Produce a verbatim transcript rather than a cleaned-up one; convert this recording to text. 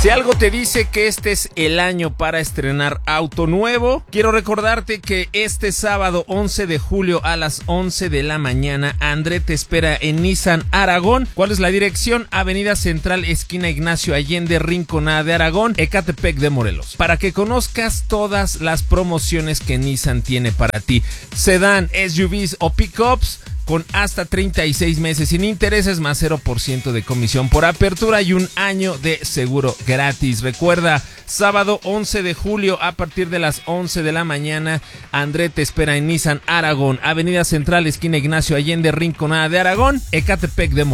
Si algo te dice que este es el año para estrenar auto nuevo, quiero recordarte que este sábado once de julio a las once de la mañana, André te espera en Nissan Aragón. ¿Cuál es la dirección? Avenida Central, esquina Ignacio Allende, Rinconada de Aragón, Ecatepec de Morelos. Para que conozcas todas las promociones que Nissan tiene para ti. Sedán, S U Vs o pickups con hasta treinta y seis meses sin intereses más cero por ciento de comisión por apertura y un año de seguro gratis. Recuerda, sábado once de julio a partir de las once de la mañana, André te espera en Nissan Aragón, Avenida Central, esquina Ignacio Allende, Rinconada de Aragón, Ecatepec de Morelos.